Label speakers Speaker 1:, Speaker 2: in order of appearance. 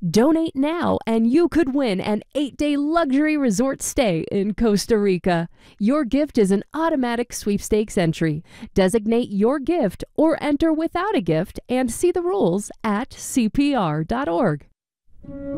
Speaker 1: Donate now and you could win an 8-day luxury resort stay in Costa Rica. Your gift is an automatic sweepstakes entry. Designate your gift or enter without a gift and see the rules at cpr.org.